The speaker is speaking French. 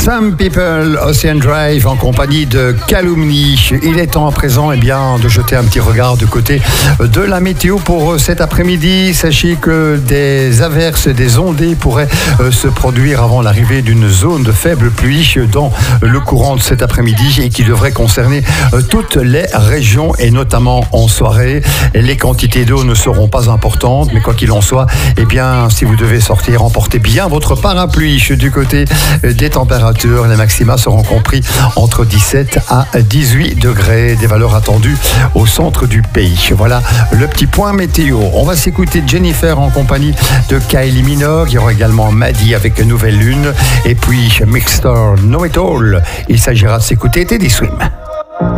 Some People, Ocean Drive en compagnie de Calumny. Il est temps à présent de jeter un petit regard du côté de la météo pour cet après-midi. Sachez que des averses, des ondées pourraient se produire avant l'arrivée d'une zone de faible pluie dans le courant de cet après-midi et qui devrait concerner toutes les régions et notamment en soirée. Les quantités d'eau ne seront pas importantes, mais quoi qu'il en soit, si vous devez sortir, emportez bien votre parapluie. Du côté des températures, les maxima seront compris entre 17 à 18 degrés, des valeurs attendues au centre du pays. Voilà le petit point météo. On va s'écouter Jennifer en compagnie de Kylie Minogue. Il y aura également Maddie avec Nouvelle Lune et puis Mixter Know It All. Il s'agira de s'écouter Teddy Swim.